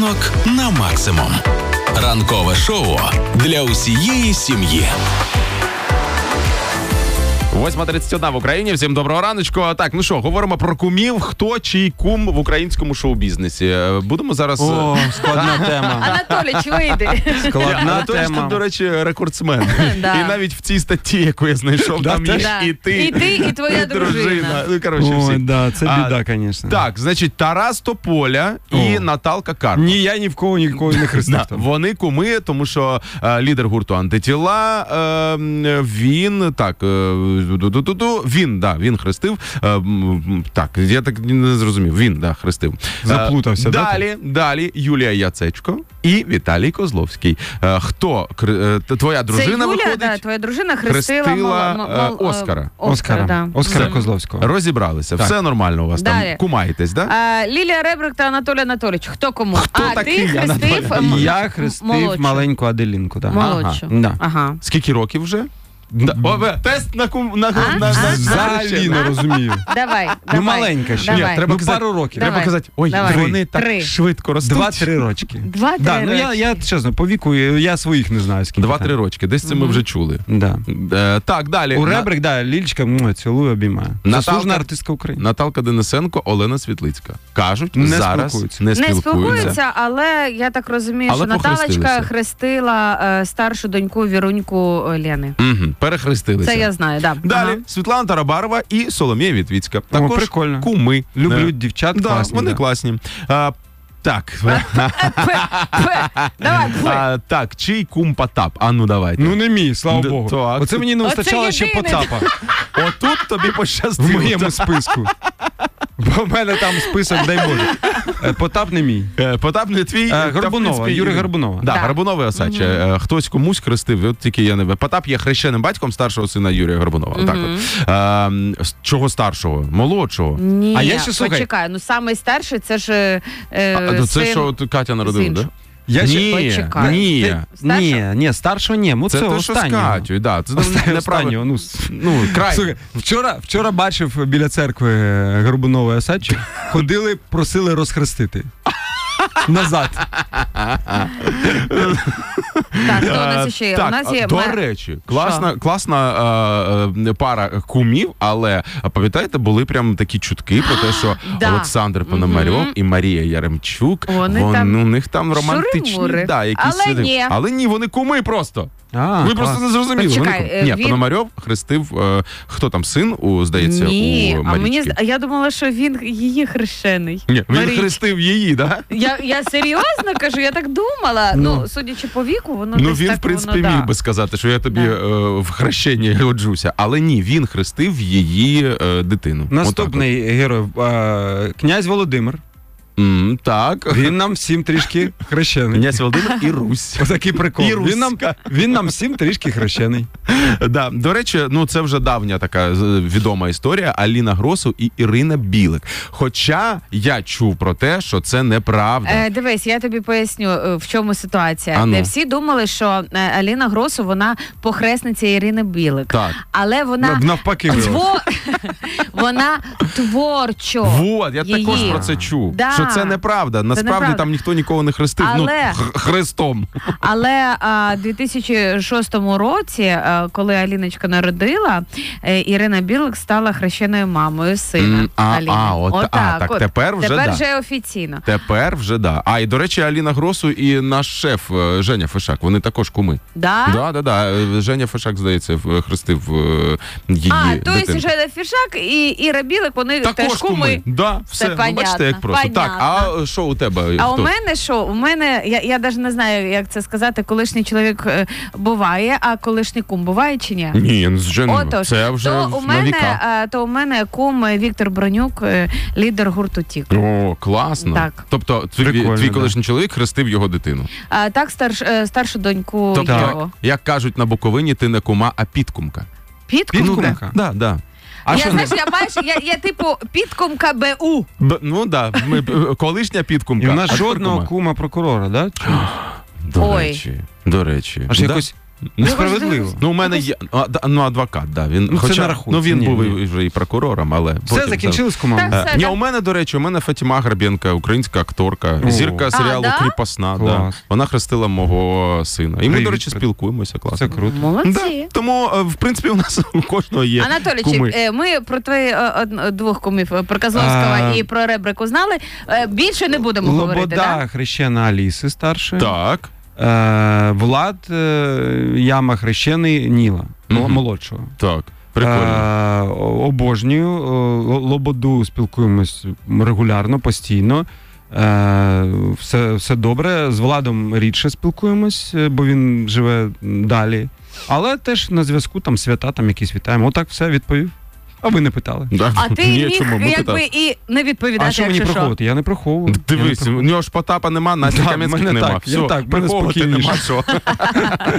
Ранок на максимум. Ранкове шоу для усієї сім'ї. 8:31 в Україні. Всім доброго раночку. Так, ну що, говоримо про кумів. Хто чий кум в українському шоу-бізнесі? Будемо зараз... О, складна тема. Анатоліч, вийди. Складна Анатолій тема. тут, до речі, рекордсмен. Да. І навіть в цій статті, яку я знайшов, там є Да. і ти, і твоя дружина. Ну, коротше, Ой, всі. да, це біда, звісно. Так, значить, Тарас Тополя і О. Наталка Карпа. Ні, я ні в кого нікого не хрестив Да, там. вони куми, тому що лідер гурту «Антитіла», він, так, він хрестив, так, я так не зрозумів, він, да, хрестив. Заплутався, да, Далі Юлія Яцечко і Віталій Козловський. Хто, твоя дружина Це Юля, виходить? да, твоя дружина хрестила Оскара. Да. Оскара Козловського. Розібралися, Так. все нормально у вас Далі. там, кумаєтесь, да? Лілія Ребрик та Анатолій Анатолійович. Хто кому? Хто такий ти хрестив Анатолій? Я хрестив молодшу. маленьку Аделінку, так. Молодшу. Да. Ага. Скільки років вже? Тест на Взагалі не розумію. Давай. Ну, маленька ще. Давай. Ні, треба Ну, казати, пару років. Давай. Треба казати, ой, Давай. вони так Три. швидко ростуть. 2-3 рочки. 2-3 Да, ну я роки. чесно, по віку, я своїх не знаю, скільки. 2-3 рочки, десь це ми вже чули. Да. Так, далі. У Ребрик, да, Лілічка, цілую, обіймаю. Наталка- Заслужена артистка України. Наталка Денисенко, Олена Світлицька. Кажуть, Не зараз спілкуються. не Не спілкуються. спілкуються, але я так розумію, Але що Наталочка похрестилися. хрестила старшу доньку Віруньку Лени. Угу, перехрестилися. Це я знаю, да. Далі Ага. Світлана Тарабарова і Соломія Вітвіцька. Також прикольно. куми. Люблю дівчат, Да, класні. вони да. класні. Так. Давай, пой. Так, чий кум Потап? А ну давайте. Ну не мій, слава Д- Богу. так. Оце мені не Оце вистачало ще єдиний. Потапа Отут тобі в пощастило. моєму списку. Бо в мене там список, дай Боже. Потап не мій. Потап не твій. та, в Горбунова, принципі, Юрій Горбунова. Да, Да. Горбуновий Осадче. Хтось комусь хрестив, от тільки я не знаю. Потап є хрещеним батьком старшого сина Юрія Горбунова. Так от. Чого старшого? Молодшого. Ні, А я ще, слухай- почекай, ну самий старший це ж Це син. що от Катя народила, син. да? Я ще... Ні, Почекай. ні. Ні, старшого ні. Ну, Це те, що з останнього. Катю, да. Це Останнього, неправильно. ну, Ну, край. Слухай, вчора бачив біля церкви Горбунової Осадчі, ходили, просили розхрестити. Назад. Так, хто у нас ще є? Так, У нас є до речі, класна пара кумів, але пам'ятаєте, були прям такі чутки про те, що Да. Олександр Пономарьов і Марія Яремчук, Вони там у них там романтичні, шури-мури. да, якісь Але сюди. ні. Але ні, вони куми просто. Ви Клас. просто не зрозуміли. Почекай, Вони ні, він- Пономарьов хрестив, хто там, син, здається, Ні, у а Марічки. я думала, що він її хрещений. Ні, він Марічки. хрестив її, да? Я серйозно кажу, я так думала. Ну, судячи по віку, воно Ну десь він, так в принципі, воно, міг да. би сказати, що я тобі Да. в хрещенні годжуся. Але ні, він хрестив її дитину. Наступний герой. Князь Володимир. Так. Він нам всім трішки хрещений. Князь Володимир і Русь. Отакий прикол. І Він нам всім трішки хрещений. Да. До речі, ну це вже давня така відома історія Аліна Гросу і Ірина Білик. Хоча я чув про те, що це неправда. Дивись, я тобі поясню, в чому ситуація. А ну. Де всі думали, що Аліна Гросу, вона похресниця Ірини Білик. Так. Але вона Навпаки. було. вона творчо. Вот, я її. також про це чув. Да. Що це неправда. Насправді неправда. там ніхто нікого не хрестив. Але- Ну, хрестом. Але у 2006 році, коли Аліночка народила, Ірина Білик стала хрещеною мамою сина Аліни. Так, тепер вже Тепер да. вже офіційно. Тепер вже да. А і до речі, Аліна Гросу і наш шеф Женя Фишак, вони також куми. Да? Да. Женя Фишак, здається, хрестив її То є дитинку. Женя Фішак і Іра Білик, вони теж Також куми. Да, все. понятно, Бачите, як просто. понятно. Так, а що у тебе? А Хто? у мене що? У мене, я навіть не знаю, як це сказати, колишній чоловік буває, а колишній кум буває чи ні? Ні, ну, звичайно, Отож, це вже на віка. то у мене кум Віктор Бронюк, лідер гурту Тік. О, класно. Так. Тобто Прикольно, твій да. колишній чоловік хрестив його дитину. Так, старшу доньку Тобто, його. як кажуть на Буковині, ти не кума, а підкумка. Підкумка? Да. А що не? Я типу підкумка БУ. Ну да, колишня підкумка. І в нас а тепер жодного кума. кума прокурора, да? Чомусь? До Ой. речі, до речі. Аж Да? якось Несправедливо. Ну, у мене є адвокат, да. Він, Ну, це хоча, не рахується. він Ні, був ні. вже і прокурором, але Все, потім закінчили з командою? Так, все. Ні, у мене, до речі, Фатіма Гарбєнка, українська акторка, О. зірка серіалу да? «Кріпосна». Да. Клас. Вона хрестила мого сина. І ми, Привіт. до речі, спілкуємося класно. Це круто. Молодці. Да. Тому, в принципі, у нас у кожного є куми. Анатолійчик, ми про твої двох кумів, про Козловського і про Ребрику знали. Більше не будемо говорити, Лобода так? хрещена Аліси старшої. Так. Влад Яма хрещений Ніла, Мгм. молодшого. Так. Прикольно. Обожнюю. Лободу спілкуємось регулярно, постійно. Все добре. З Владом рідше спілкуємось, бо він живе далі. Але теж на зв'язку, там свята, там якісь вітаємо. Отак все відповів. А ви не питали. Да. А ти Ні, міг чому? Ми якби питали. і не відповідати, А що мені якщо що. приховувати? Я не приховую. Дивись, у нього ж Потапа нема, Насті Да, Кам'янських мене нема. так, я Все, так, мене приховувати спокійніше. нема що.